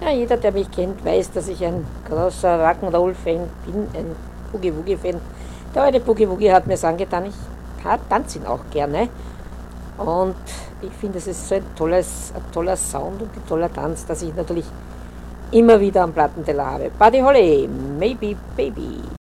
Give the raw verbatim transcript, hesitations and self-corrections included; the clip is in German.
Ja, jeder, der mich kennt, weiß, dass ich ein großer Rock'n'Roll-Fan bin, ein Boogie-Woogie-Fan. Der alte Boogie-Woogie hat mir es angetan, ich tanze ihn auch gerne. Und ich finde, es ist so ein, tolles, ein toller Sound und ein toller Tanz, dass ich natürlich immer wieder am Plattenteller habe. Buddy Holly, Maybe Baby.